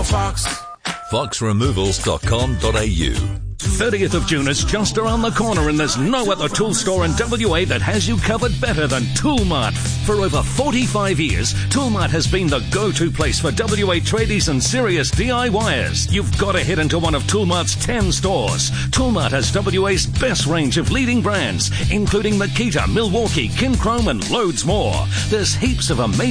Fox. foxremovals.com.au. 30th of June is just around the corner, and there's no other tool store in WA that has you covered better than Toolmart. For over 45 years, Toolmart has been the go-to place for WA tradies and serious DIYers. You've got to head into one of Toolmart's 10 stores. Toolmart has WA's best range of leading brands, including Makita, Milwaukee, Kinchrome, and loads more. There's heaps of amazing